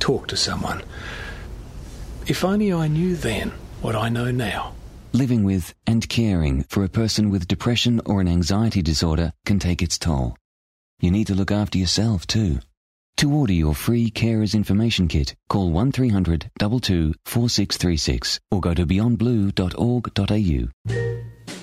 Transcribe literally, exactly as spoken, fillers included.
talk to someone. If only I knew then what I know now. Living with and caring for a person with depression or an anxiety disorder can take its toll. You need to look after yourself too. To order your free Carers Information Kit, call one three hundred two two four six three six or go to beyond blue dot org dot a u.